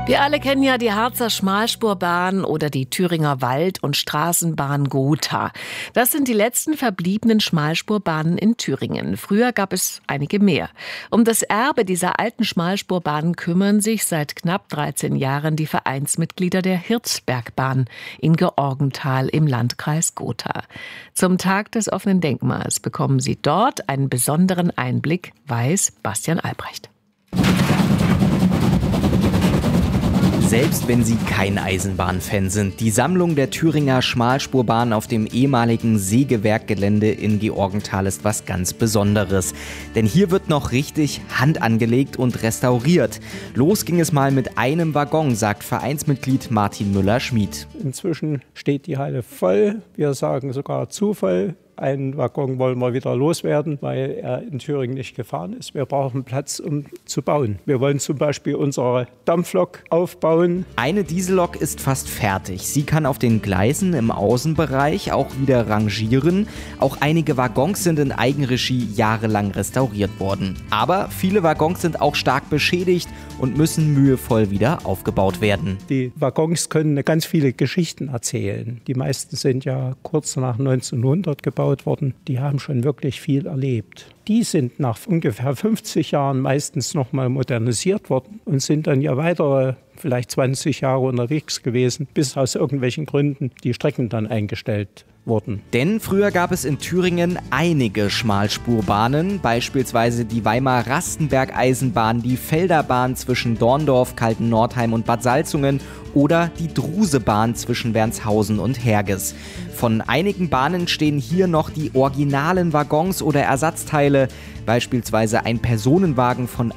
Wir alle kennen ja die Harzer Schmalspurbahn oder die Thüringer Wald- und Straßenbahn Gotha. Das sind die letzten verbliebenen Schmalspurbahnen in Thüringen. Früher gab es einige mehr. Um das Erbe dieser alten Schmalspurbahnen kümmern sich seit knapp 13 Jahren die Vereinsmitglieder der Hirzbergbahn in Georgenthal im Landkreis Gotha. Zum Tag des offenen Denkmals bekommen Sie dort einen besonderen Einblick, weiß Bastian Albrecht. Selbst wenn Sie kein Eisenbahnfan sind, die Sammlung der Thüringer Schmalspurbahn auf dem ehemaligen Sägewerkgelände in Georgenthal ist was ganz Besonderes. Denn hier wird noch richtig Hand angelegt und restauriert. Los ging es mal mit einem Waggon, sagt Vereinsmitglied Martin Müller-Schmid. Inzwischen steht die Halle voll, wir sagen sogar zu voll. Einen Waggon wollen wir wieder loswerden, weil er in Thüringen nicht gefahren ist. Wir brauchen Platz, um zu bauen. Wir wollen zum Beispiel unsere Dampflok aufbauen. Eine Diesellok ist fast fertig. Sie kann auf den Gleisen im Außenbereich auch wieder rangieren. Auch einige Waggons sind in Eigenregie jahrelang restauriert worden. Aber viele Waggons sind auch stark beschädigt und müssen mühevoll wieder aufgebaut werden. Die Waggons können ganz viele Geschichten erzählen. Die meisten sind ja kurz nach 1900 gebaut worden. Die haben schon wirklich viel erlebt. Die sind nach ungefähr 50 Jahren meistens nochmal modernisiert worden und sind dann ja weitere, vielleicht 20 Jahre unterwegs gewesen, bis aus irgendwelchen Gründen die Strecken dann eingestellt wurden. Denn früher gab es in Thüringen einige Schmalspurbahnen, beispielsweise die Weimar-Rastenberg-Eisenbahn, die Felderbahn zwischen Dorndorf, Kaltennordheim und Bad Salzungen oder die Drusebahn zwischen Wernshausen und Herges. Von einigen Bahnen stehen hier noch die originalen Waggons oder Ersatzteile, beispielsweise ein Personenwagen von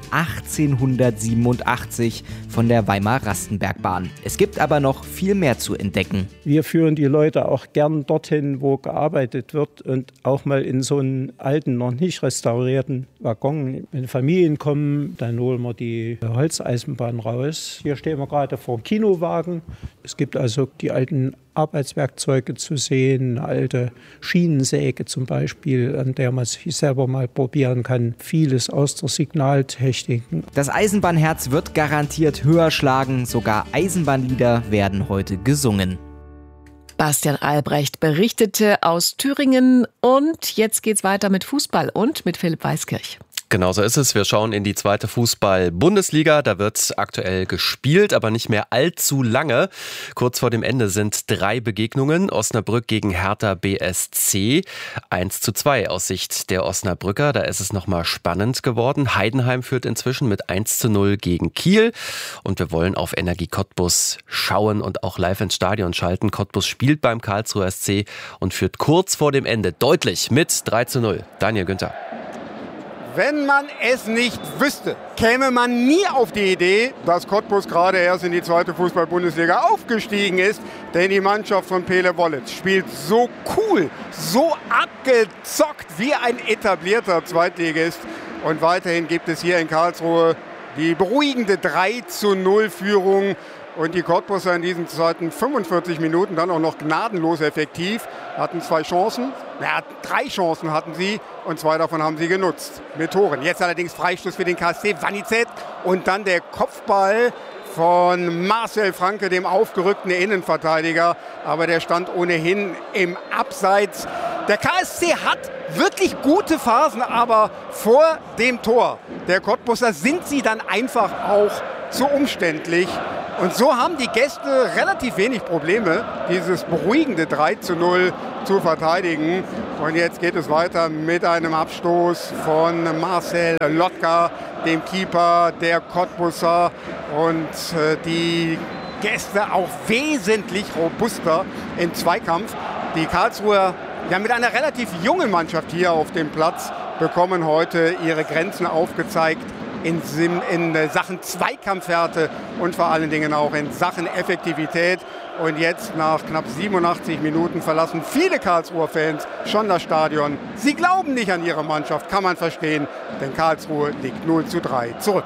1887 von der Weimar-Rastenbergbahn. Es gibt aber noch viel mehr zu entdecken. Wir führen die Leute auch gern dorthin, wo gearbeitet wird und auch mal in so einen alten, noch nicht restaurierten Waggon. Wenn Familien kommen, dann holen wir die Holzeisenbahn raus. Hier stehen wir gerade vor dem Kinowagen. Es gibt also die alten Arbeitswerkzeuge zu sehen, eine alte Schienensäge zum Beispiel, an der man sich selber mal probieren kann. Vieles aus der Signaltechnik. Das Eisenbahnherz wird garantiert höher schlagen, sogar Eisenbahnlieder werden heute gesungen. Bastian Albrecht berichtete aus Thüringen und jetzt geht's weiter mit Fußball und mit Philipp Weiskirch. Genau so ist es. Wir schauen in die zweite Fußball-Bundesliga. Da wird aktuell gespielt, aber nicht mehr allzu lange. Kurz vor dem Ende sind 3 Begegnungen. Osnabrück gegen Hertha BSC. 1:2 aus Sicht der Osnabrücker. Da ist es nochmal spannend geworden. Heidenheim führt inzwischen mit 1:0 gegen Kiel. Und wir wollen auf Energie Cottbus schauen und auch live ins Stadion schalten. Cottbus spielt beim Karlsruher SC und führt kurz vor dem Ende deutlich mit 3:0. Daniel Günther. Wenn man es nicht wüsste, käme man nie auf die Idee, dass Cottbus gerade erst in die zweite Fußball-Bundesliga aufgestiegen ist. Denn die Mannschaft von Pele Wollitz spielt so cool, so abgezockt wie ein etablierter Zweitligist. Und weiterhin gibt es hier in Karlsruhe die beruhigende 3:0-Führung. Und die Cottbuser in diesen zweiten 45 Minuten dann auch noch gnadenlos effektiv. Hatten 2 Chancen, 3 Chancen hatten sie und 2 davon haben sie genutzt mit Toren. Jetzt allerdings Freistoß für den KSC, Vanizet und dann der Kopfball von Marcel Franke, dem aufgerückten Innenverteidiger. Aber der stand ohnehin im Abseits. Der KSC hat wirklich gute Phasen, aber vor dem Tor der Cottbuser sind sie dann einfach auch zu umständlich. Und so haben die Gäste relativ wenig Probleme, dieses beruhigende 3:0 zu verteidigen. Und jetzt geht es weiter mit einem Abstoß von Marcel Lotka, dem Keeper der Cottbuser. Und die Gäste auch wesentlich robuster im Zweikampf. Die Karlsruher, ja, mit einer relativ jungen Mannschaft hier auf dem Platz, bekommen heute ihre Grenzen aufgezeigt. In Sachen Zweikampfhärte und vor allen Dingen auch in Sachen Effektivität. Und jetzt nach knapp 87 Minuten verlassen viele Karlsruher Fans schon das Stadion. Sie glauben nicht an ihre Mannschaft, kann man verstehen, denn Karlsruhe liegt 0:3 zurück.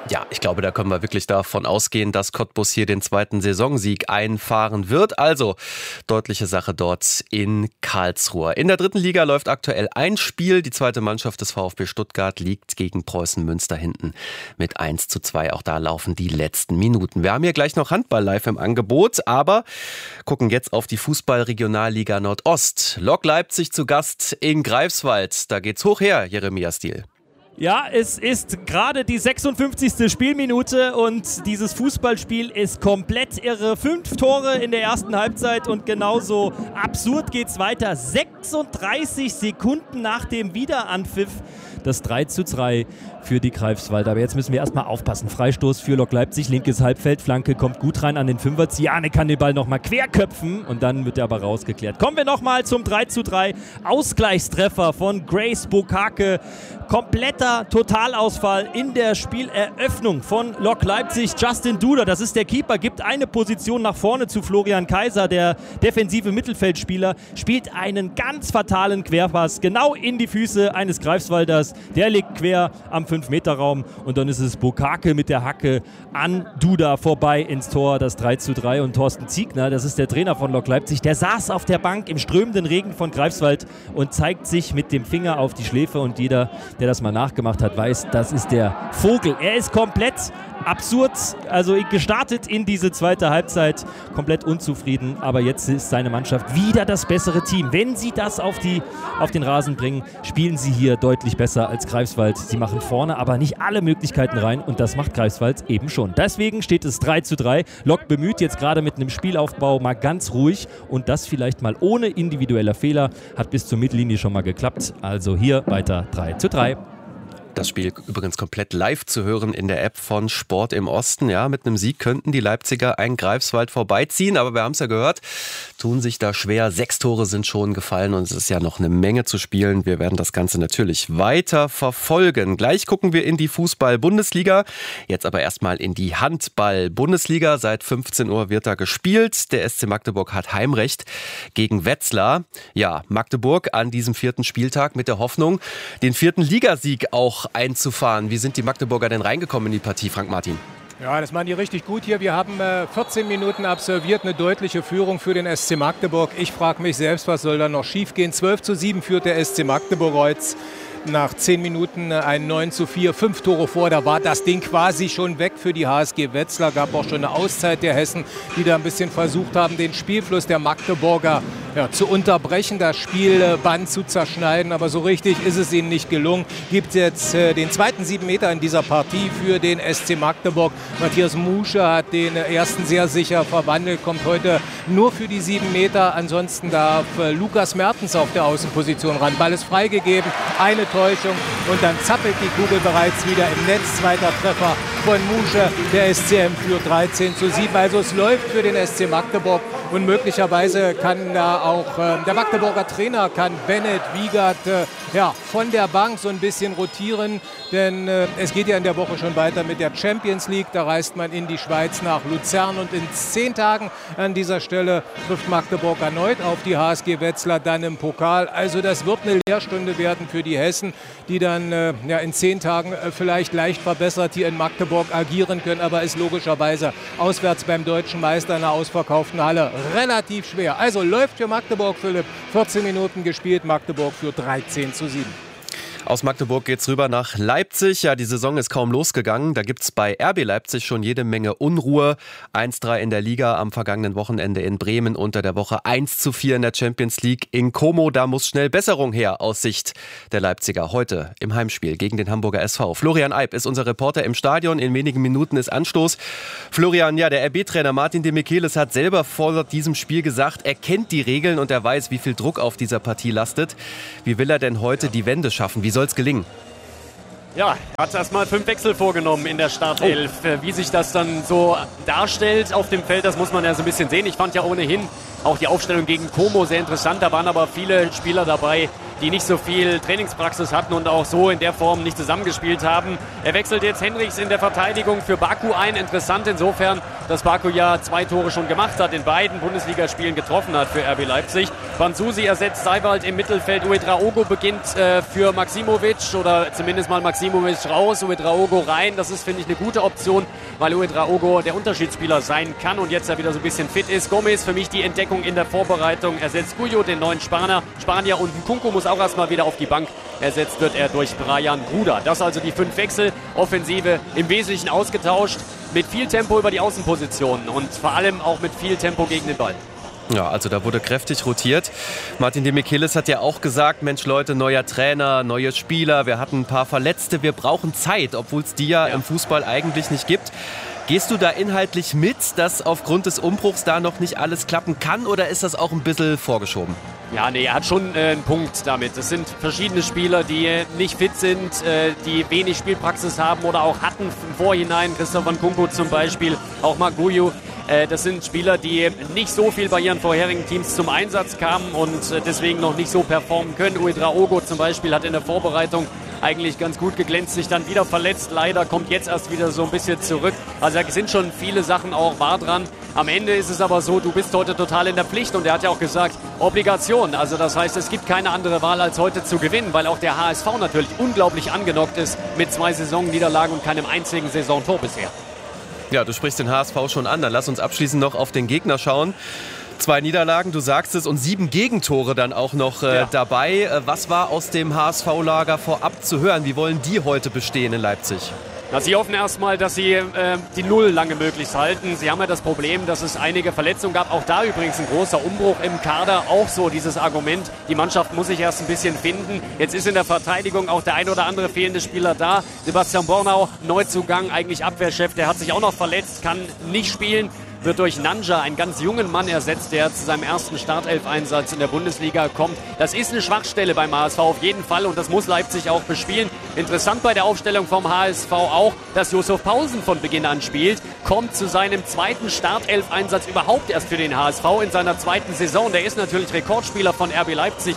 Ja, ich glaube, da können wir wirklich davon ausgehen, dass Cottbus hier den zweiten Saisonsieg einfahren wird. Also deutliche Sache dort in Karlsruhe. In der 3. Liga läuft aktuell ein Spiel. Die zweite Mannschaft des VfB Stuttgart liegt gegen Preußen Münster hinten mit 1:2. Auch da laufen die letzten Minuten. Wir haben hier gleich noch Handball live im Angebot, aber gucken jetzt auf die Fußball-Regionalliga Nordost. Lok Leipzig zu Gast in Greifswald. Da geht's hoch her, Jeremia Stiel. Ja, es ist gerade die 56. Spielminute und dieses Fußballspiel ist komplett irre. 5 Tore in der ersten Halbzeit und genauso absurd geht's weiter. 36 Sekunden nach dem Wiederanpfiff das 3:3 für die Greifswalder. Aber jetzt müssen wir erstmal aufpassen. Freistoß für Lok Leipzig, linkes Halbfeld, Flanke kommt gut rein an den Fünfer. Ziane kann den Ball nochmal querköpfen und dann wird er aber rausgeklärt. Kommen wir nochmal zum 3:3. Ausgleichstreffer von Grace Bukake. Kompletter Totalausfall in der Spieleröffnung von Lok Leipzig. Justin Duda, das ist der Keeper, gibt eine Position nach vorne zu Florian Kaiser, der defensive Mittelfeldspieler, spielt einen ganz fatalen Querpass genau in die Füße eines Greifswalders. Der liegt quer am 5-Meter-Raum und dann ist es Bukake mit der Hacke an Duda vorbei ins Tor, das 3:3. Und Thorsten Ziegner, das ist der Trainer von Lok Leipzig, der saß auf der Bank im strömenden Regen von Greifswald und zeigt sich mit dem Finger auf die Schläfe und jeder, der das mal nachgemacht hat, weiß, das ist der Vogel. Er ist komplett absurd, also gestartet in diese zweite Halbzeit, komplett unzufrieden, aber jetzt ist seine Mannschaft wieder das bessere Team. Wenn sie das auf den Rasen bringen, spielen sie hier deutlich besser als Greifswald. Sie machen vorne aber nicht alle Möglichkeiten rein und das macht Greifswald eben schon. Deswegen steht es 3:3. Lok bemüht jetzt gerade mit einem Spielaufbau mal ganz ruhig und das vielleicht mal ohne individueller Fehler, hat bis zur Mittellinie schon mal geklappt. Also hier weiter 3:3. Das Spiel übrigens komplett live zu hören in der App von Sport im Osten. Ja, mit einem Sieg könnten die Leipziger ein Greifswald vorbeiziehen, aber wir haben es ja gehört, tun sich da schwer. 6 Tore sind schon gefallen und es ist ja noch eine Menge zu spielen. Wir werden das Ganze natürlich weiter verfolgen. Gleich gucken wir in die Fußball-Bundesliga, jetzt aber erstmal in die Handball-Bundesliga. Seit 15 Uhr wird da gespielt. Der SC Magdeburg hat Heimrecht gegen Wetzlar. Ja, Magdeburg an diesem 4. Spieltag mit der Hoffnung, den 4. Ligasieg auch einzufahren. Wie sind die Magdeburger denn reingekommen in die Partie, Frank Martin? Ja, das machen die richtig gut hier. Wir haben 14 Minuten absolviert, eine deutliche Führung für den SC Magdeburg. Ich frage mich selbst, was soll da noch schief gehen? 12:7 führt der SC Magdeburg heute. Nach 10 Minuten ein 9:4, 5 Tore vor, da war das Ding quasi schon weg für die HSG Wetzlar. Gab auch schon eine Auszeit der Hessen, die da ein bisschen versucht haben, den Spielfluss der Magdeburger zu unterbrechen, das Spielband zu zerschneiden. Aber so richtig ist es ihnen nicht gelungen. Gibt jetzt den zweiten 7 Meter in dieser Partie für den SC Magdeburg. Matthias Musche hat den ersten sehr sicher verwandelt, kommt heute nur für die 7 Meter. Ansonsten darf Lukas Mertens auf der Außenposition ran. Ball ist freigegeben, eine Täuschung und dann zappelt die Kugel bereits wieder im Netz. Zweiter Treffer von Musche. Der SCM führt 13:7. Also es läuft für den SC Magdeburg und möglicherweise kann da auch der Magdeburger Trainer, kann Bennett Wiegert von der Bank so ein bisschen rotieren, denn es geht ja in der Woche schon weiter mit der Champions League. Da reist man in die Schweiz nach Luzern und in 10 Tagen an dieser Stelle trifft Magdeburg erneut auf die HSG Wetzlar, dann im Pokal. Also das wird eine Lehrstunde werden für die Hessen, die dann in 10 Tagen vielleicht leicht verbessert hier in Magdeburg agieren können, aber ist logischerweise auswärts beim deutschen Meister in einer ausverkauften Halle relativ schwer. Also läuft für Magdeburg, Philipp. 14 Minuten gespielt, Magdeburg für 13:7. Aus Magdeburg geht's rüber nach Leipzig. Ja, die Saison ist kaum losgegangen. Da gibt's bei RB Leipzig schon jede Menge Unruhe. 1:3 in der Liga am vergangenen Wochenende in Bremen, unter der Woche 1:4 in der Champions League in Como. Da muss schnell Besserung her aus Sicht der Leipziger. Heute im Heimspiel gegen den Hamburger SV. Florian Eib ist unser Reporter im Stadion. In wenigen Minuten ist Anstoß. Florian, ja, der RB-Trainer Martin de Michelis hat selber vor diesem Spiel gesagt, er kennt die Regeln und er weiß, wie viel Druck auf dieser Partie lastet. Wie will er denn heute die Wende schaffen? Wie soll es gelingen? Ja, er hat erstmal 5 Wechsel vorgenommen in der Startelf. Wie sich das dann so darstellt auf dem Feld, das muss man ja so ein bisschen sehen. Ich fand ja ohnehin auch die Aufstellung gegen Como sehr interessant. Da waren aber viele Spieler dabei, die nicht so viel Trainingspraxis hatten und auch so in der Form nicht zusammengespielt haben. Er wechselt jetzt Henrichs in der Verteidigung für Baku ein. Interessant insofern, dass Baku ja 2 Tore schon gemacht hat, in beiden Bundesligaspielen getroffen hat für RB Leipzig. Banzusi ersetzt Seiwald im Mittelfeld. Ouedraogo beginnt für Maximovic oder zumindest mal Maximovic raus, Ouedraogo rein. Das ist, finde ich, eine gute Option, weil Ouedraogo der Unterschiedsspieler sein kann und jetzt ja wieder so ein bisschen fit ist. Gomez für mich die Entdeckung in der Vorbereitung. Ersetzt Gullo, den neuen Spanier, und Nkunku muss auch erstmal wieder auf die Bank. Ersetzt wird er durch Brian Bruder. Das also die 5 Wechsel. Offensive im Wesentlichen ausgetauscht. Mit viel Tempo über die Außenpositionen und vor allem auch mit viel Tempo gegen den Ball. Ja, also da wurde kräftig rotiert. Martin Demichelis hat ja auch gesagt, Mensch Leute, neuer Trainer, neue Spieler, wir hatten ein paar Verletzte, wir brauchen Zeit, obwohl es die ja im Fußball eigentlich nicht gibt. Gehst du da inhaltlich mit, dass aufgrund des Umbruchs da noch nicht alles klappen kann, oder ist das auch ein bisschen vorgeschoben? Ja, nee, er hat schon einen Punkt damit. Es sind verschiedene Spieler, die nicht fit sind, die wenig Spielpraxis haben oder auch hatten im Vorhinein. Christoph Nkunku zum Beispiel, auch Marc Guiu. Das sind Spieler, die nicht so viel bei ihren vorherigen Teams zum Einsatz kamen und deswegen noch nicht so performen können. Ouedraogo zum Beispiel hat in der Vorbereitung eigentlich ganz gut geglänzt, sich dann wieder verletzt. Leider kommt jetzt erst wieder so ein bisschen zurück. Also da sind schon viele Sachen auch wahr dran. Am Ende ist es aber so, du bist heute total in der Pflicht und er hat ja auch gesagt, Obligation. Also das heißt, es gibt keine andere Wahl, als heute zu gewinnen, weil auch der HSV natürlich unglaublich angenockt ist mit 2 Saisonniederlagen und keinem einzigen Saisontor bisher. Ja, du sprichst den HSV schon an. Dann lass uns abschließend noch auf den Gegner schauen. 2 Niederlagen, du sagst es, und 7 Gegentore dann auch noch dabei. Was war aus dem HSV-Lager vorab zu hören? Wie wollen die heute bestehen in Leipzig? Na, sie hoffen erstmal, dass sie die Null lange möglichst halten. Sie haben ja das Problem, dass es einige Verletzungen gab. Auch da übrigens ein großer Umbruch im Kader. Auch so dieses Argument, die Mannschaft muss sich erst ein bisschen finden. Jetzt ist in der Verteidigung auch der ein oder andere fehlende Spieler da. Sebastian Bornau, Neuzugang, eigentlich Abwehrchef, der hat sich auch noch verletzt, kann nicht spielen. Wird durch Nanja, einen ganz jungen Mann, ersetzt, der zu seinem ersten Startelf-Einsatz in der Bundesliga kommt. Das ist eine Schwachstelle beim HSV auf jeden Fall und das muss Leipzig auch bespielen. Interessant bei der Aufstellung vom HSV auch, dass Yusuf Pausen von Beginn an spielt, kommt zu seinem 2. Startelf-Einsatz überhaupt erst für den HSV in seiner 2. Saison. Der ist natürlich Rekordspieler von RB Leipzig,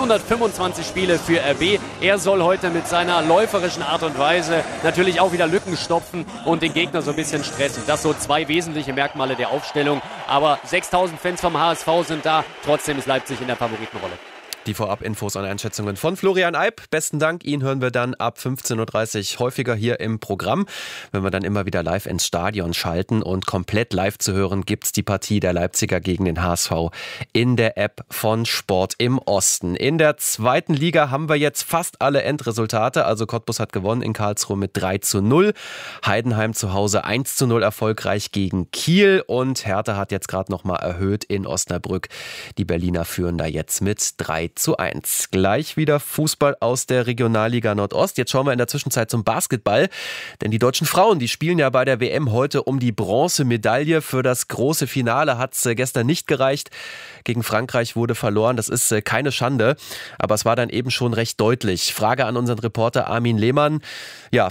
425 Spiele für RB. Er soll heute mit seiner läuferischen Art und Weise natürlich auch wieder Lücken stopfen und den Gegner so ein bisschen stressen. Das so 2 wesentliche Merkmale der Aufstellung. Aber 6000 Fans vom HSV sind da. Trotzdem ist Leipzig in der Favoritenrolle. Die Vorab-Infos und Einschätzungen von Florian Eib. Besten Dank. Ihn hören wir dann ab 15.30 Uhr häufiger hier im Programm. Wenn wir dann immer wieder live ins Stadion schalten, und komplett live zu hören gibt es die Partie der Leipziger gegen den HSV in der App von Sport im Osten. In der 2. Liga haben wir jetzt fast alle Endresultate. Also Cottbus hat gewonnen in Karlsruhe mit 3:0. Heidenheim zu Hause 1:0 erfolgreich gegen Kiel. Und Hertha hat jetzt gerade nochmal erhöht in Osnabrück. Die Berliner führen da jetzt mit 3:1. Gleich wieder Fußball aus der Regionalliga Nordost. Jetzt schauen wir in der Zwischenzeit zum Basketball. Denn die deutschen Frauen, die spielen ja bei der WM heute um die Bronzemedaille. Für das große Finale hat es gestern nicht gereicht. Gegen Frankreich wurde verloren. Das ist keine Schande. Aber es war dann eben schon recht deutlich. Frage an unseren Reporter Armin Lehmann. Ja,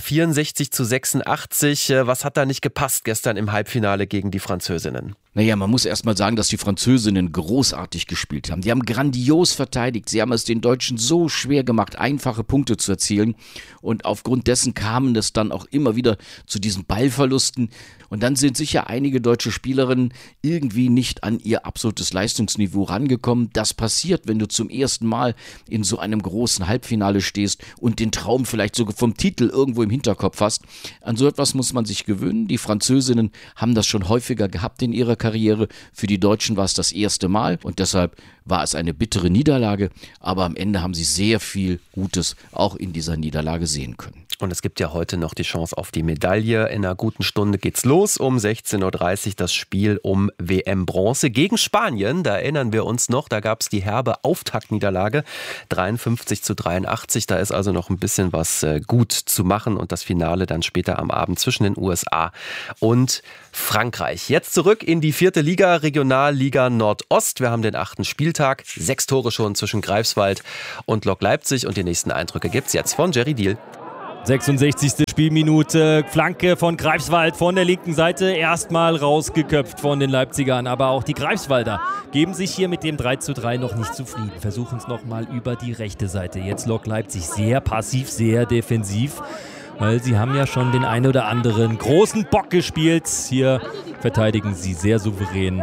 64:86. Was hat da nicht gepasst gestern im Halbfinale gegen die Französinnen? Naja, man muss erst mal sagen, dass die Französinnen großartig gespielt haben. Die haben grandios verteidigt. Sie haben es den Deutschen so schwer gemacht, einfache Punkte zu erzielen. Und aufgrund dessen kamen es dann auch immer wieder zu diesen Ballverlusten. Und dann sind sicher einige deutsche Spielerinnen irgendwie nicht an ihr absolutes Leistungsniveau rangekommen. Das passiert, wenn du zum ersten Mal in so einem großen Halbfinale stehst und den Traum vielleicht sogar vom Titel irgendwo im Hinterkopf hast. An so etwas muss man sich gewöhnen. Die Französinnen haben das schon häufiger gehabt in ihrer Karriere. Für die Deutschen war es das erste Mal und deshalb war es eine bittere Niederlage. Aber am Ende haben sie sehr viel Gutes auch in dieser Niederlage sehen können. Und es gibt ja heute noch die Chance auf die Medaille. In einer guten Stunde geht's los. Um 16.30 Uhr das Spiel um WM-Bronze gegen Spanien. Da erinnern wir uns noch, da gab es die herbe Auftaktniederlage. 53:83. Da ist also noch ein bisschen was gut zu machen. Und das Finale dann später am Abend zwischen den USA und Frankreich. Jetzt zurück in die 4. Liga, Regionalliga Nordost. Wir haben den 8. Spieltag. 6 Tore schon zwischen Greifswald und Lok Leipzig. Und die nächsten Eindrücke gibt's jetzt von Jerry Deal. 66. Spielminute, Flanke von Greifswald von der linken Seite, erstmal rausgeköpft von den Leipzigern. Aber auch die Greifswalder geben sich hier mit dem 3:3 noch nicht zufrieden. Versuchen es nochmal über die rechte Seite. Jetzt Lok Leipzig sehr passiv, sehr defensiv, weil sie haben ja schon den einen oder anderen großen Bock gespielt. Hier verteidigen sie sehr souverän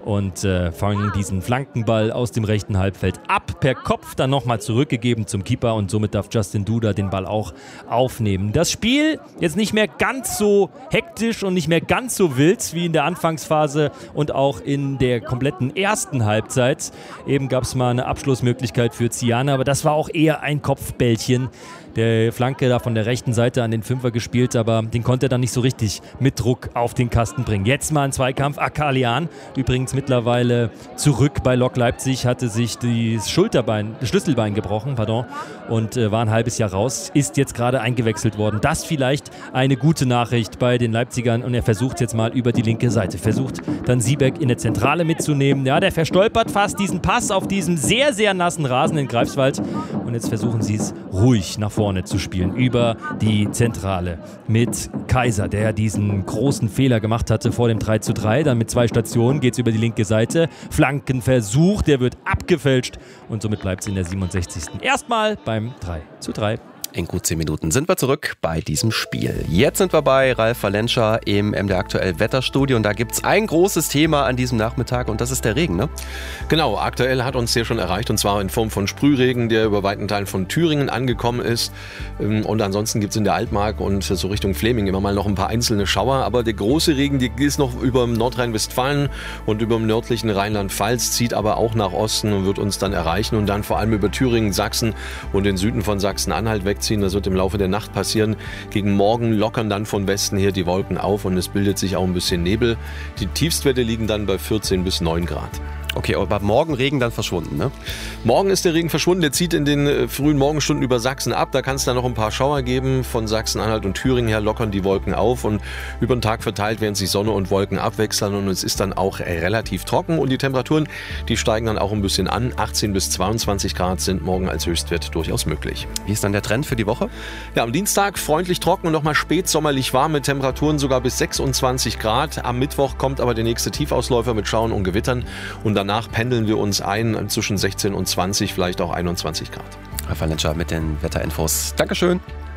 und fangen diesen Flankenball aus dem rechten Halbfeld ab, per Kopf dann nochmal zurückgegeben zum Keeper und somit darf Justin Duda den Ball auch aufnehmen. Das Spiel jetzt nicht mehr ganz so hektisch und nicht mehr ganz so wild wie in der Anfangsphase und auch in der kompletten ersten Halbzeit. Eben gab es mal eine Abschlussmöglichkeit für Ciana, aber das war auch eher ein Kopfbällchen. Der Flanke da von der rechten Seite an den Fünfer gespielt, aber den konnte er dann nicht so richtig mit Druck auf den Kasten bringen. Jetzt mal ein Zweikampf. Akalian, übrigens mittlerweile zurück bei Lok Leipzig, hatte sich das Schlüsselbein gebrochen, und war ein halbes Jahr raus, ist jetzt gerade eingewechselt worden. Das vielleicht eine gute Nachricht bei den Leipzigern und er versucht jetzt mal über die linke Seite. Versucht dann Siebeck in der Zentrale mitzunehmen. Ja, der verstolpert fast diesen Pass auf diesem sehr, sehr nassen Rasen in Greifswald und jetzt versuchen sie es ruhig nach vorne zu spielen, über die Zentrale mit Kaiser, der diesen großen Fehler gemacht hatte vor dem 3:3. Dann mit 2 Stationen geht es über die linke Seite. Flankenversuch, der wird abgefälscht und somit bleibt es in der 67. Erstmal beim 3:3. In gut 10 Minuten sind wir zurück bei diesem Spiel. Jetzt sind wir bei Ralf Valenscher im MDR Aktuell Wetterstudio und da gibt es ein großes Thema an diesem Nachmittag und das ist der Regen, ne? Genau, aktuell hat uns hier schon erreicht und zwar in Form von Sprühregen, der über weiten Teilen von Thüringen angekommen ist. Und ansonsten gibt es in der Altmark und so Richtung Fleming immer mal noch ein paar einzelne Schauer, aber der große Regen, die ist noch über Nordrhein-Westfalen und über dem nördlichen Rheinland-Pfalz, zieht aber auch nach Osten und wird uns dann erreichen und dann vor allem über Thüringen, Sachsen und den Süden von Sachsen-Anhalt wegziehen. Das wird im Laufe der Nacht passieren. Gegen Morgen lockern dann von Westen her die Wolken auf und es bildet sich auch ein bisschen Nebel. Die Tiefstwerte liegen dann bei 14 bis 9 Grad. Okay, aber morgen Regen dann verschwunden, ne? Morgen ist der Regen verschwunden, der zieht in den frühen Morgenstunden über Sachsen ab. Da kann es dann noch ein paar Schauer geben. Von Sachsen-Anhalt und Thüringen her lockern die Wolken auf und über den Tag verteilt werden sich Sonne und Wolken abwechseln und es ist dann auch relativ trocken und die Temperaturen, die steigen dann auch ein bisschen an. 18 bis 22 Grad sind morgen als Höchstwert durchaus möglich. Wie ist dann der Trend für die Woche? Ja, am Dienstag freundlich trocken und nochmal spätsommerlich warm mit Temperaturen sogar bis 26 Grad. Am Mittwoch kommt aber der nächste Tiefausläufer mit Schauern und Gewittern und danach pendeln wir uns ein zwischen 16 und 20, vielleicht auch 21 Grad. Herr Valenscher mit den Wetterinfos. Dankeschön.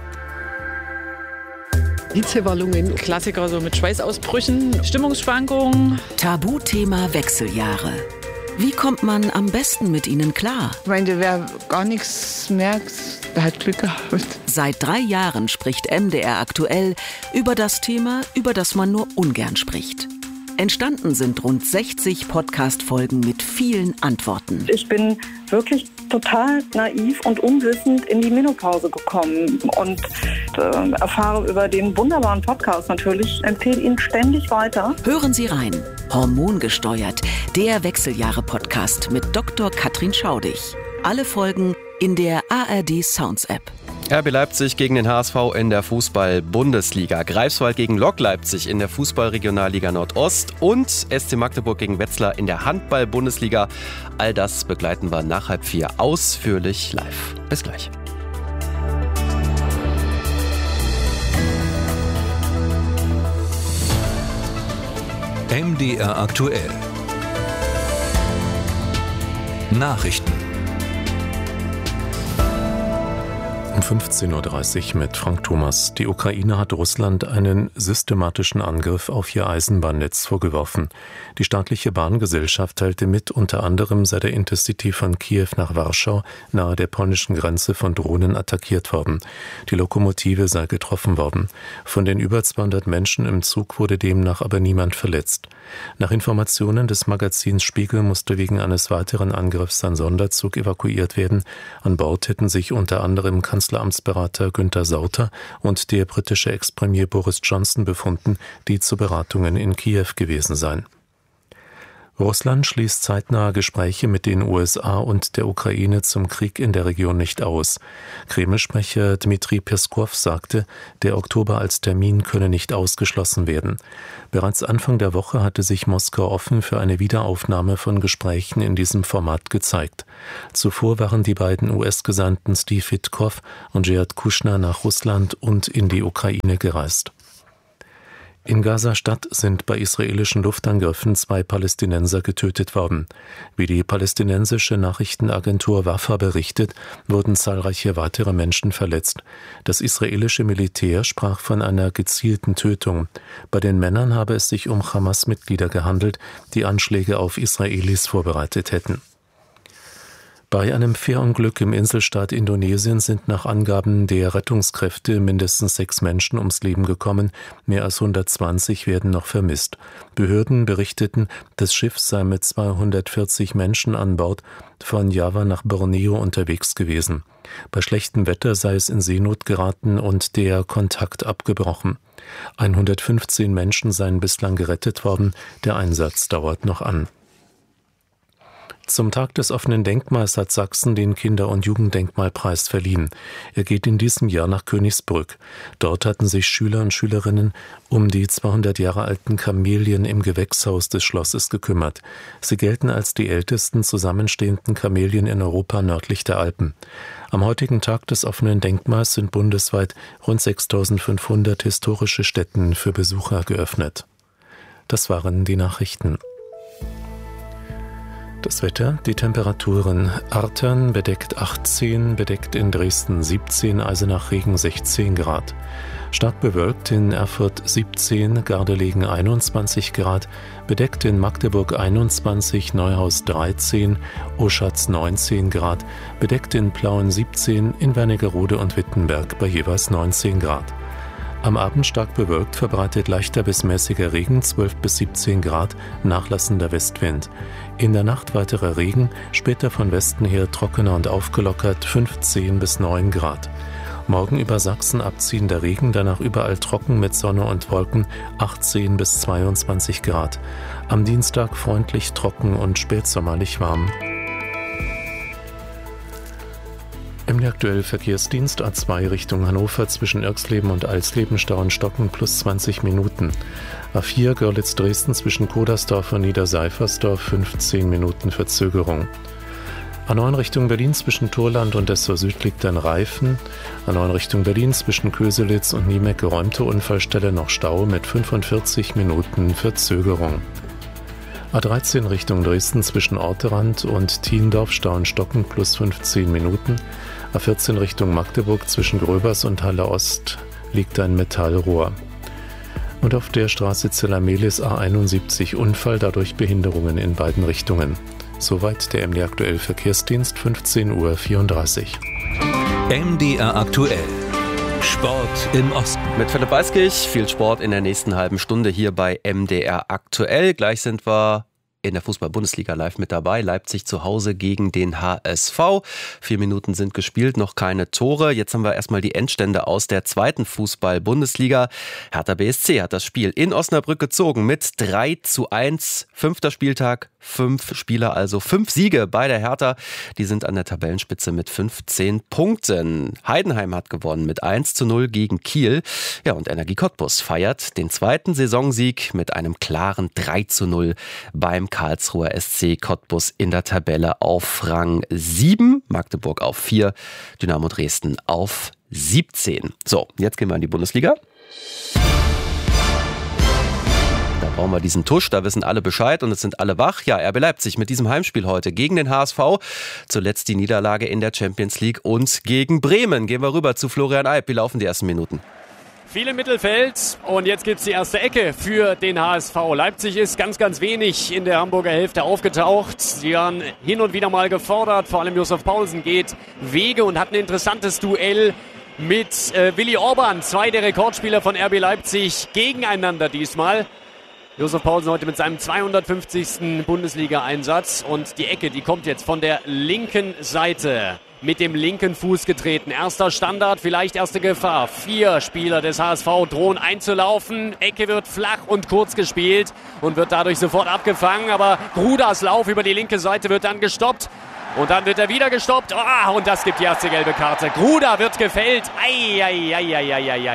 Hitzewallungen, Klassiker so mit Schweißausbrüchen, Stimmungsschwankungen. Tabuthema Wechseljahre. Wie kommt man am besten mit ihnen klar? Ich meine, wer gar nichts merkt, der hat Glück gehabt. Seit 3 Jahren spricht MDR aktuell über das Thema, über das man nur ungern spricht. Entstanden sind rund 60 Podcast-Folgen mit vielen Antworten. Ich bin wirklich total naiv und unwissend in die Menopause gekommen und erfahre über den wunderbaren Podcast natürlich, empfehle ihn ständig weiter. Hören Sie rein. Hormongesteuert, der Wechseljahre-Podcast mit Dr. Katrin Schaudig. Alle Folgen in der ARD Sounds App. RB Leipzig gegen den HSV in der Fußball-Bundesliga, Greifswald gegen Lok Leipzig in der Fußball-Regionalliga Nordost und SC Magdeburg gegen Wetzlar in der Handball-Bundesliga. All das begleiten wir nach 3:30 ausführlich live. Bis gleich. MDR aktuell. Nachrichten. Um 15.30 Uhr mit Frank Thomas. Die Ukraine hat Russland einen systematischen Angriff auf ihr Eisenbahnnetz vorgeworfen. Die staatliche Bahngesellschaft teilte mit, unter anderem sei der Intercity von Kiew nach Warschau nahe der polnischen Grenze von Drohnen attackiert worden. Die Lokomotive sei getroffen worden. Von den über 200 Menschen im Zug wurde demnach aber niemand verletzt. Nach Informationen des Magazins Spiegel musste wegen eines weiteren Angriffs ein Sonderzug evakuiert werden. An Bord hätten sich unter anderem Kanzleramtsberater Günther Sauter und der britische Ex-Premier Boris Johnson befunden, die zu Beratungen in Kiew gewesen seien. Russland schließt zeitnahe Gespräche mit den USA und der Ukraine zum Krieg in der Region nicht aus. Kreml-Sprecher Dmitri Peskow sagte, der Oktober als Termin könne nicht ausgeschlossen werden. Bereits Anfang der Woche hatte sich Moskau offen für eine Wiederaufnahme von Gesprächen in diesem Format gezeigt. Zuvor waren die beiden US-Gesandten Steve Witkoff und Jared Kushner nach Russland und in die Ukraine gereist. In Gaza-Stadt sind bei israelischen Luftangriffen 2 Palästinenser getötet worden. Wie die palästinensische Nachrichtenagentur Wafa berichtet, wurden zahlreiche weitere Menschen verletzt. Das israelische Militär sprach von einer gezielten Tötung. Bei den Männern habe es sich um Hamas-Mitglieder gehandelt, die Anschläge auf Israelis vorbereitet hätten. Bei einem Fährunglück im Inselstaat Indonesien sind nach Angaben der Rettungskräfte mindestens 6 Menschen ums Leben gekommen, mehr als 120 werden noch vermisst. Behörden berichteten, das Schiff sei mit 240 Menschen an Bord von Java nach Borneo unterwegs gewesen. Bei schlechtem Wetter sei es in Seenot geraten und der Kontakt abgebrochen. 115 Menschen seien bislang gerettet worden, der Einsatz dauert noch an. Zum Tag des offenen Denkmals hat Sachsen den Kinder- und Jugenddenkmalpreis verliehen. Er geht in diesem Jahr nach Königsbrück. Dort hatten sich Schüler und Schülerinnen um die 200 Jahre alten Kamelien im Gewächshaus des Schlosses gekümmert. Sie gelten als die ältesten zusammenstehenden Kamelien in Europa nördlich der Alpen. Am heutigen Tag des offenen Denkmals sind bundesweit rund 6.500 historische Stätten für Besucher geöffnet. Das waren die Nachrichten. Das Wetter, die Temperaturen: Artern bedeckt 18, bedeckt in Dresden 17, Eisenach Regen 16 Grad. Stark bewölkt in Erfurt 17, Gardelegen 21 Grad, bedeckt in Magdeburg 21, Neuhaus 13, Oschatz 19 Grad, bedeckt in Plauen 17, in Wernigerode und Wittenberg bei jeweils 19 Grad. Am Abend stark bewölkt, verbreitet leichter bis mäßiger Regen, 12 bis 17 Grad, nachlassender Westwind. In der Nacht weiterer Regen, später von Westen her trockener und aufgelockert, 15 bis 9 Grad. Morgen über Sachsen abziehender Regen, danach überall trocken mit Sonne und Wolken, 18 bis 22 Grad. Am Dienstag freundlich trocken und spätsommerlich warm. MD aktuell Verkehrsdienst A2 Richtung Hannover zwischen Irxleben und Alsleben Stau und Stocken plus 20 Minuten. A4 Görlitz-Dresden zwischen Kodersdorf und Niederseifersdorf 15 Minuten Verzögerung. A9 Richtung Berlin zwischen Torland und Dessau Süd liegt ein Reifen. A9 Richtung Berlin zwischen Köselitz und Niemek geräumte Unfallstelle noch Stau mit 45 Minuten Verzögerung. A13 Richtung Dresden zwischen Orterand und Thiendorf Stau und Stocken plus 15 Minuten. A14 Richtung Magdeburg zwischen Gröbers und Halle Ost liegt ein Metallrohr. Und auf der Straße Zellamelis A71 Unfall, dadurch Behinderungen in beiden Richtungen. Soweit der MDR aktuell Verkehrsdienst, 15:34 Uhr. MDR aktuell. Sport im Osten. Mit Philipp Weiskirch, viel Sport in der nächsten halben Stunde hier bei MDR aktuell. Gleich sind wir in der Fußball-Bundesliga live mit dabei. Leipzig zu Hause gegen den HSV. 4 Minuten sind gespielt, noch keine Tore. Jetzt haben wir erstmal die Endstände aus der 2. Fußball-Bundesliga. Hertha BSC hat das Spiel in Osnabrück gezogen mit 3:1. 5. Spieltag, 5 Spieler, also 5 Siege bei der Hertha. Die sind an der Tabellenspitze mit 15 Punkten. Heidenheim hat gewonnen mit 1:0 gegen Kiel. Ja, und Energie Cottbus feiert den 2. Saisonsieg mit einem klaren 3:0 beim Karlsruher SC. Cottbus in der Tabelle auf Rang 7, Magdeburg auf 4, Dynamo Dresden auf 17. So, jetzt gehen wir in die Bundesliga. Da brauchen wir diesen Tusch, da wissen alle Bescheid und es sind alle wach. Ja, RB Leipzig mit diesem Heimspiel heute gegen den HSV. Zuletzt die Niederlage in der Champions League und gegen Bremen. Gehen wir rüber zu Florian Alp. Wie laufen die ersten Minuten? Viel im Mittelfeld und jetzt gibt es die erste Ecke für den HSV. Leipzig ist ganz, ganz wenig in der Hamburger Hälfte aufgetaucht. Sie waren hin und wieder mal gefordert, vor allem Josef Paulsen geht Wege und hat ein interessantes Duell mit Willi Orban. 2 der Rekordspieler von RB Leipzig gegeneinander diesmal. Josef Paulsen heute mit seinem 250. Bundesliga-Einsatz und die Ecke, die kommt jetzt von der linken Seite. Mit dem linken Fuß getreten. Erster Standard, vielleicht erste Gefahr. 4 Spieler des HSV drohen einzulaufen. Ecke wird flach und kurz gespielt und wird dadurch sofort abgefangen. Aber Grudas Lauf über die linke Seite wird dann gestoppt. Und dann wird er wieder gestoppt. Und das gibt die erste gelbe Karte. Gruda wird gefällt.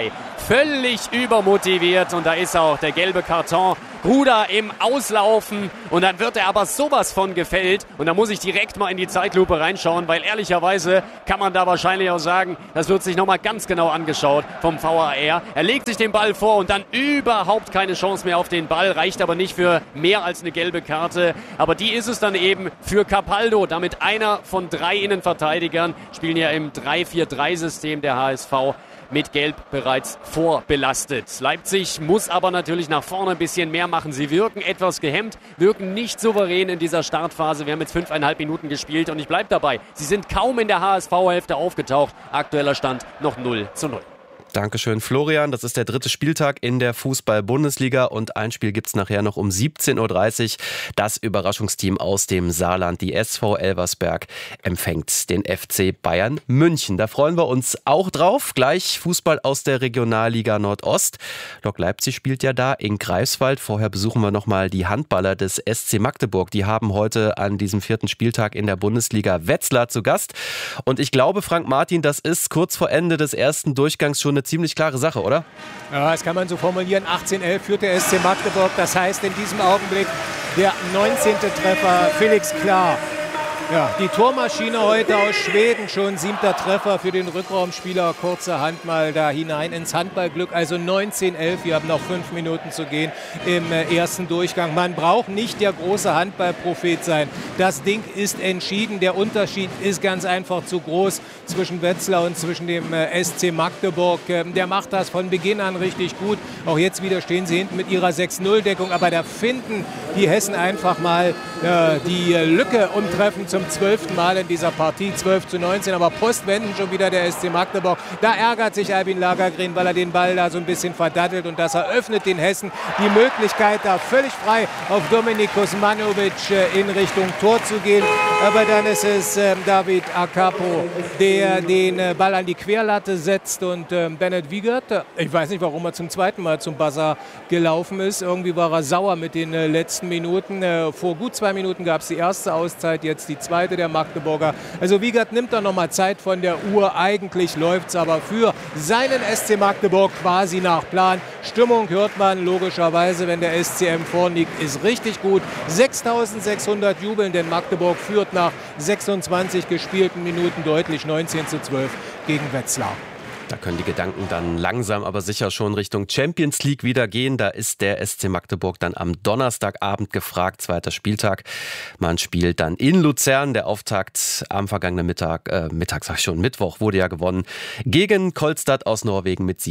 völlig übermotiviert und da ist auch der gelbe Karton. Gruda im Auslaufen und dann wird er aber sowas von gefällt und da muss ich direkt mal in die Zeitlupe reinschauen, weil ehrlicherweise kann man da wahrscheinlich auch sagen, das wird sich nochmal ganz genau angeschaut vom VAR. Er legt sich den Ball vor und dann überhaupt keine Chance mehr auf den Ball, reicht aber nicht für mehr als eine gelbe Karte, aber die ist es dann eben für Capaldo, damit einer von 3 Innenverteidigern, spielen ja im 3-4-3-System der HSV, mit Gelb bereits vorbelastet. Leipzig muss aber natürlich nach vorne ein bisschen mehr machen. Sie wirken etwas gehemmt, wirken nicht souverän in dieser Startphase. Wir haben jetzt 5,5 Minuten gespielt und ich bleibe dabei. Sie sind kaum in der HSV-Hälfte aufgetaucht. Aktueller Stand noch 0:0. Dankeschön, Florian. Das ist der 3. Spieltag in der Fußball-Bundesliga und ein Spiel gibt es nachher noch um 17:30 Uhr. Das Überraschungsteam aus dem Saarland, die SV Elversberg, empfängt den FC Bayern München. Da freuen wir uns auch drauf. Gleich Fußball aus der Regionalliga Nordost. Lok Leipzig spielt ja da in Greifswald. Vorher besuchen wir nochmal die Handballer des SC Magdeburg. Die haben heute an diesem 4. Spieltag in der Bundesliga Wetzlar zu Gast. Und ich glaube, Frank Martin, das ist kurz vor Ende des ersten Durchgangs schon eine ziemlich klare Sache, oder? Ja, das kann man so formulieren. 18:11 führt der SC Magdeburg. Das heißt in diesem Augenblick der 19. Treffer Felix Klar. Ja, die Tormaschine heute aus Schweden, schon 7. Treffer für den Rückraumspieler, kurzerhand mal da hinein ins Handballglück, also 19:11, wir haben noch 5 Minuten zu gehen im ersten Durchgang. Man braucht nicht der große Handballprophet sein, das Ding ist entschieden, der Unterschied ist ganz einfach zu groß zwischen Wetzlar und zwischen dem SC Magdeburg. Der macht das von Beginn an richtig gut, auch jetzt wieder stehen sie hinten mit ihrer 6-0-Deckung, aber da finden die Hessen einfach mal die Lücke und treffen zum 12. Mal in dieser Partie, 12:19, aber postwenden schon wieder der SC Magdeburg. Da ärgert sich Albin Lagergren, weil er den Ball da so ein bisschen verdattelt und das eröffnet den Hessen die Möglichkeit, da völlig frei auf Dominik Kuzmanovic in Richtung Tor zu gehen. Aber dann ist es David Akapo, der den Ball an die Querlatte setzt und Bennett Wiegert, ich weiß nicht, warum er zum 2. Mal zum Buzzer gelaufen ist. Irgendwie war er sauer mit den letzten Minuten. Vor gut 2 Minuten gab es die erste Auszeit, jetzt die zweite der Magdeburger. Also Wiegert nimmt da nochmal Zeit von der Uhr. Eigentlich läuft es aber für seinen SC Magdeburg quasi nach Plan. Stimmung hört man logischerweise, wenn der SCM vorliegt, ist richtig gut. 6.600 jubeln, denn Magdeburg führt nach 26 gespielten Minuten deutlich 19:12 gegen Wetzlar. Da können die Gedanken dann langsam, aber sicher schon Richtung Champions League wieder gehen. Da ist der SC Magdeburg dann am Donnerstagabend gefragt, 2. Spieltag. Man spielt dann in Luzern. Der Auftakt am vergangenen Mittwoch wurde ja gewonnen gegen Kolstad aus Norwegen mit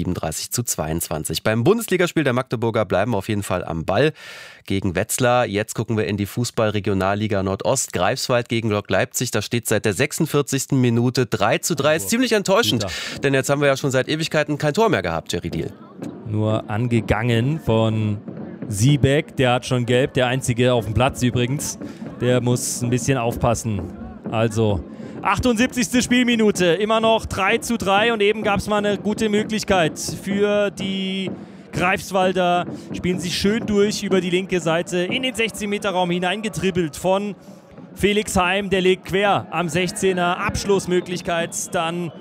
37:22. Beim Bundesligaspiel der Magdeburger bleiben wir auf jeden Fall am Ball gegen Wetzlar. Jetzt gucken wir in die Fußball-Regionalliga Nordost. Greifswald gegen Lok Leipzig. Da steht seit der 46. Minute 3:3. Ist ziemlich enttäuschend, denn jetzt haben wir ja schon seit Ewigkeiten kein Tor mehr gehabt, Jerry Deal. Nur angegangen von Siebeck, der hat schon gelb, der einzige auf dem Platz übrigens. Der muss ein bisschen aufpassen. Also 78. Spielminute, immer noch 3:3 und eben gab es mal eine gute Möglichkeit für die Greifswalder. Spielen sich schön durch über die linke Seite in den 16-Meter-Raum hineingetribbelt von Felix Heim, der legt quer am 16er, Abschlussmöglichkeit dann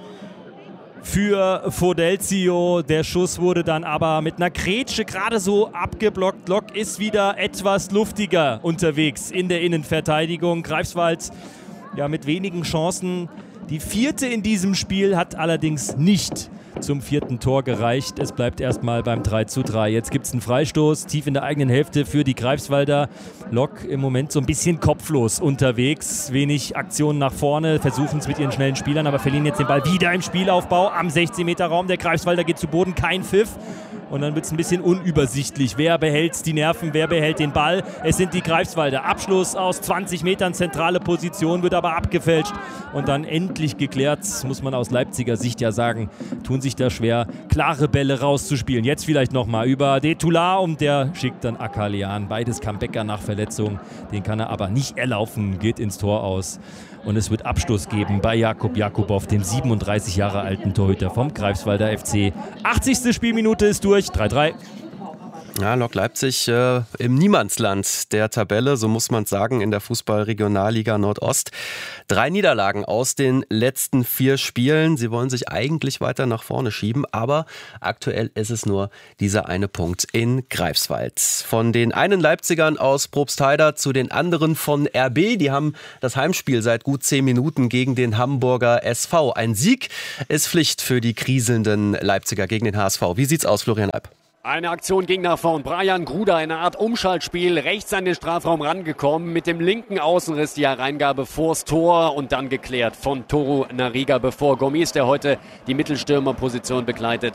für Fodelzio. Der Schuss wurde dann aber mit einer Grätsche gerade so abgeblockt. Lok ist wieder etwas luftiger unterwegs in der Innenverteidigung. Greifswald ja mit wenigen Chancen. Die 4. in diesem Spiel hat allerdings nicht zum 4. Tor gereicht. Es bleibt erstmal beim 3:3. Jetzt gibt es einen Freistoß tief in der eigenen Hälfte für die Greifswalder. Lok im Moment so ein bisschen kopflos unterwegs. Wenig Aktionen nach vorne, versuchen es mit ihren schnellen Spielern, aber verlieren jetzt den Ball wieder im Spielaufbau am 16-Meter-Raum. Der Greifswalder geht zu Boden, kein Pfiff. Und dann wird es ein bisschen unübersichtlich. Wer behält die Nerven, wer behält den Ball? Es sind die Greifswalder. Abschluss aus 20 Metern, zentrale Position, wird aber abgefälscht. Und dann endlich geklärt, muss man aus Leipziger Sicht ja sagen, tun sich da schwer, klare Bälle rauszuspielen. Jetzt vielleicht nochmal über Detular und der schickt dann Akalian. Beides Comebacker nach Verletzung. Den kann er aber nicht erlaufen, geht ins Tor aus. Und es wird Abstoß geben bei Jakub Jakubow, dem 37 Jahre alten Torhüter vom Greifswalder FC. 80. Spielminute ist durch, 3:3. Ja, Lok Leipzig im Niemandsland der Tabelle, so muss man sagen, in der Fußball-Regionalliga Nordost. 3 Niederlagen aus den letzten 4 Spielen. Sie wollen sich eigentlich weiter nach vorne schieben, aber aktuell ist es nur dieser eine Punkt in Greifswald. Von den einen Leipzigern aus Probstheida zu den anderen von RB. Die haben das Heimspiel seit gut 10 Minuten gegen den Hamburger SV. Ein Sieg ist Pflicht für die kriselnden Leipziger gegen den HSV. Wie sieht's aus, Florian Eib? Eine Aktion ging nach vorn. Brian Gruder, eine Art Umschaltspiel, rechts an den Strafraum rangekommen, mit dem linken Außenriss die Hereingabe vors Tor und dann geklärt von Toru Nariga, bevor Gomis, der heute die Mittelstürmerposition begleitet,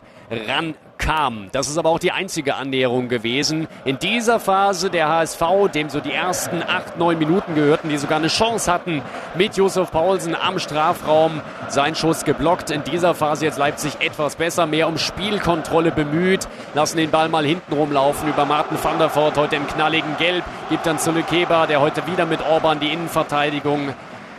rankam. Das ist aber auch die einzige Annäherung gewesen. In dieser Phase der HSV, dem so die ersten 8-9 Minuten gehörten, die sogar eine Chance hatten mit Josef Paulsen am Strafraum. Sein Schuss geblockt. In dieser Phase jetzt Leipzig etwas besser, mehr um Spielkontrolle bemüht. Lassen den Ball mal hinten rumlaufen über Martin van der Voort, heute im knalligen Gelb. Gibt dann zu Lukeba, der heute wieder mit Orban die Innenverteidigung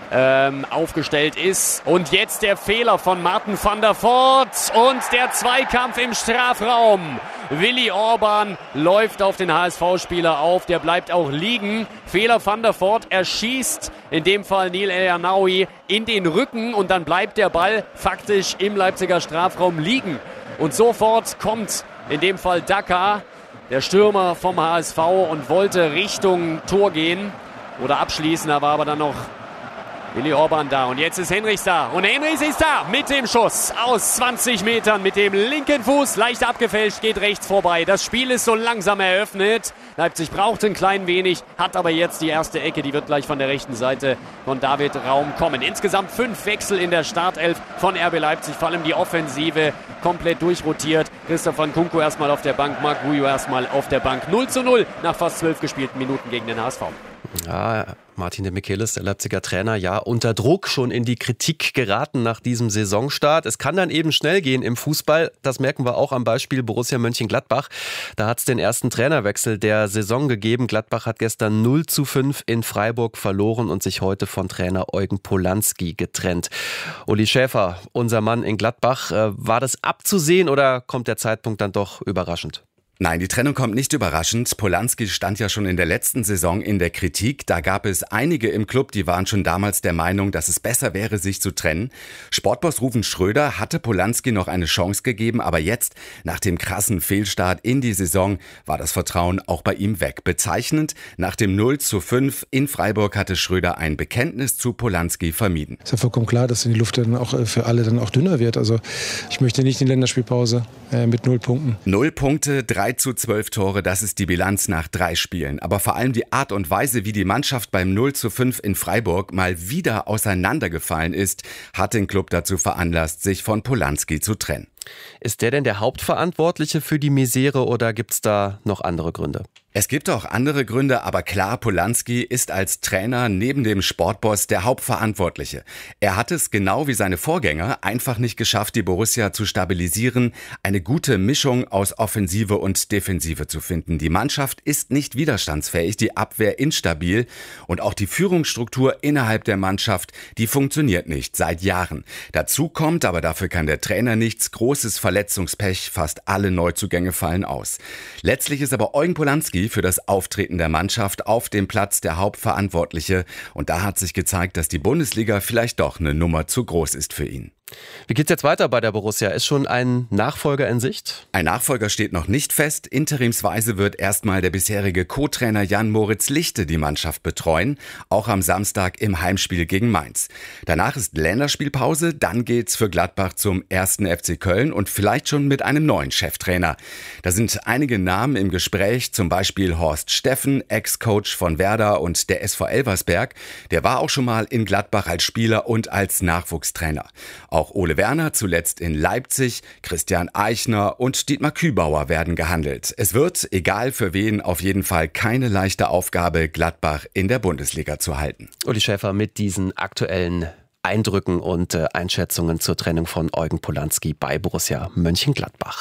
aufgestellt ist. Und jetzt der Fehler von Martin van der Voort und der Zweikampf im Strafraum. Willi Orban läuft auf den HSV-Spieler auf, der bleibt auch liegen. Fehler van der Voort, er schießt in dem Fall Neil El Arnaoui in den Rücken und dann bleibt der Ball faktisch im Leipziger Strafraum liegen. Und sofort kommt in dem Fall Daka, der Stürmer vom HSV, und wollte Richtung Tor gehen oder abschließen, da war aber dann noch Willi Orban da und jetzt ist Henrichs da und Henrichs ist da mit dem Schuss aus 20 Metern mit dem linken Fuß, leicht abgefälscht, geht rechts vorbei. Das Spiel ist so langsam eröffnet. Leipzig braucht ein klein wenig, hat aber jetzt die erste Ecke, die wird gleich von der rechten Seite von David Raum kommen. Insgesamt 5 Wechsel in der Startelf von RB Leipzig, vor allem die Offensive komplett durchrotiert. Christoph Nkunku erstmal auf der Bank, Marc Guillou erstmal auf der Bank. 0:0 nach fast 12 gespielten Minuten gegen den HSV. Ja, Martin de Michelis, der Leipziger Trainer, ja, unter Druck, schon in die Kritik geraten nach diesem Saisonstart. Es kann dann eben schnell gehen im Fußball. Das merken wir auch am Beispiel Borussia Mönchengladbach. Da hat es den ersten Trainerwechsel der Saison gegeben. Gladbach hat gestern 0:5 in Freiburg verloren und sich heute von Trainer Eugen Polanski getrennt. Uli Schäfer, unser Mann in Gladbach, war das abzusehen oder kommt der Zeitpunkt dann doch überraschend? Nein, die Trennung kommt nicht überraschend. Polanski stand ja schon in der letzten Saison in der Kritik. Da gab es einige im Club, die waren schon damals der Meinung, dass es besser wäre, sich zu trennen. Sportboss Ruven Schröder hatte Polanski noch eine Chance gegeben, aber jetzt, nach dem krassen Fehlstart in die Saison, war das Vertrauen auch bei ihm weg. Bezeichnend, nach dem 0:5 in Freiburg hatte Schröder ein Bekenntnis zu Polanski vermieden. Es ist ja vollkommen klar, dass die Luft dann auch für alle dann auch dünner wird. Also ich möchte nicht in die Länderspielpause mit 0 Punkten. 0 Punkte, 3:12 Tore, das ist die Bilanz nach 3 Spielen. Aber vor allem die Art und Weise, wie die Mannschaft beim 0:5 in Freiburg mal wieder auseinandergefallen ist, hat den Club dazu veranlasst, sich von Polanski zu trennen. Ist der denn der Hauptverantwortliche für die Misere oder gibt es da noch andere Gründe? Es gibt auch andere Gründe, aber klar, Polanski ist als Trainer neben dem Sportboss der Hauptverantwortliche. Er hat es genau wie seine Vorgänger einfach nicht geschafft, die Borussia zu stabilisieren, eine gute Mischung aus Offensive und Defensive zu finden. Die Mannschaft ist nicht widerstandsfähig, die Abwehr instabil und auch die Führungsstruktur innerhalb der Mannschaft, die funktioniert nicht seit Jahren. Dazu kommt, aber dafür kann der Trainer nichts, großes Verletzungspech, fast alle Neuzugänge fallen aus. Letztlich ist aber Eugen Polanski für das Auftreten der Mannschaft auf dem Platz der Hauptverantwortliche. Und da hat sich gezeigt, dass die Bundesliga vielleicht doch eine Nummer zu groß ist für ihn. Wie geht's jetzt weiter bei der Borussia? Ist schon ein Nachfolger in Sicht? Ein Nachfolger steht noch nicht fest. Interimsweise wird erstmal der bisherige Co-Trainer Jan-Moritz Lichte die Mannschaft betreuen, auch am Samstag im Heimspiel gegen Mainz. Danach ist Länderspielpause, dann geht's für Gladbach zum 1. FC Köln und vielleicht schon mit einem neuen Cheftrainer. Da sind einige Namen im Gespräch, zum Beispiel Horst Steffen, Ex-Coach von Werder und der SV Elversberg. Der war auch schon mal in Gladbach als Spieler und als Nachwuchstrainer. Auch Ole Werner, zuletzt in Leipzig, Christian Eichner und Dietmar Kübauer werden gehandelt. Es wird, egal für wen, auf jeden Fall keine leichte Aufgabe, Gladbach in der Bundesliga zu halten. Uli Schäfer mit diesen aktuellen Eindrücken und Einschätzungen zur Trennung von Eugen Polanski bei Borussia Mönchengladbach.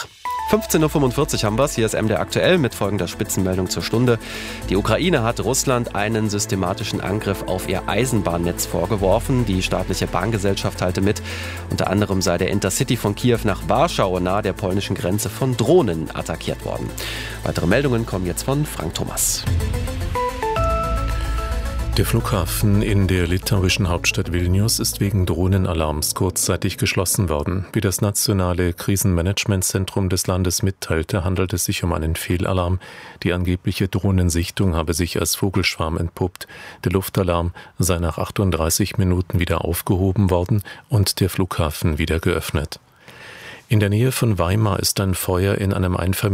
15.45 Uhr haben wir es. Hier ist MDR aktuell mit folgender Spitzenmeldung zur Stunde. Die Ukraine hat Russland einen systematischen Angriff auf ihr Eisenbahnnetz vorgeworfen. Die staatliche Bahngesellschaft teilte mit. Unter anderem sei der Intercity von Kiew nach Warschau nahe der polnischen Grenze von Drohnen attackiert worden. Weitere Meldungen kommen jetzt von Frank Thomas. Der Flughafen in der litauischen Hauptstadt Vilnius ist wegen Drohnenalarms kurzzeitig geschlossen worden. Wie das nationale Krisenmanagementzentrum des Landes mitteilte, handelt es sich um einen Fehlalarm. Die angebliche Drohnensichtung habe sich als Vogelschwarm entpuppt. Der Luftalarm sei nach 38 Minuten wieder aufgehoben worden und der Flughafen wieder geöffnet. In der Nähe von Weimar ist ein Feuer in einem